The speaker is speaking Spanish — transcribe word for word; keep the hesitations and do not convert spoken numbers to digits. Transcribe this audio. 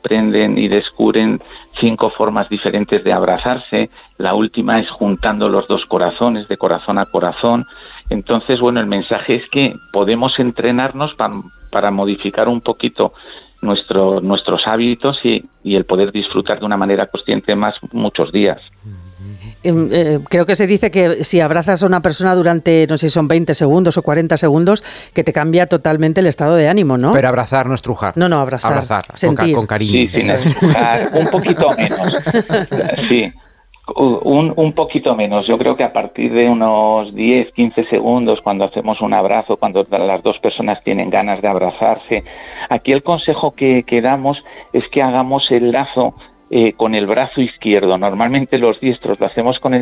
aprenden y descubren cinco formas diferentes de abrazarse. La última es juntando los dos corazones, de corazón a corazón. Entonces, bueno, el mensaje es que podemos entrenarnos pa, para modificar un poquito nuestro, nuestros hábitos y, y el poder disfrutar de una manera consciente más muchos días. Eh, eh, creo que se dice que si abrazas a una persona durante, no sé si son veinte segundos o cuarenta segundos, que te cambia totalmente el estado de ánimo, ¿no? Pero abrazar no estrujar. No, no, abrazar. Abrazar, sentir. Con, con cariño. Sí, sin estrujar, un poquito menos. Sí, un, un poquito menos. Yo creo que a partir de unos diez, quince segundos, cuando hacemos un abrazo, cuando las dos personas tienen ganas de abrazarse, aquí el consejo que, que damos es que hagamos el lazo Eh, con el brazo izquierdo. Normalmente los diestros lo hacemos con el